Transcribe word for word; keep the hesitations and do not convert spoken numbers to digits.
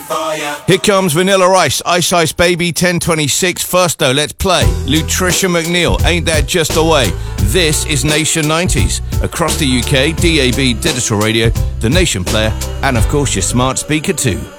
Here comes Vanilla Ice, Ice Ice Baby, ten twenty-six. First though, let's play Lutricia McNeil, Ain't That Just a Way. This is Nation nineties. Across the U K, D A B Digital Radio, the Nation Player, and of course your smart speaker too.